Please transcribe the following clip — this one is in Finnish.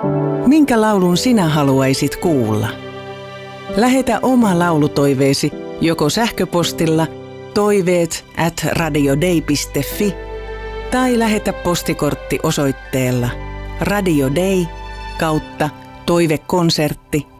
Minkä laulun sinä haluaisit kuulla? Lähetä oma laulutoiveesi joko sähköpostilla toiveet@radiodei.fi tai lähetä postikortti osoitteella Radio Dei / Toivekonsertti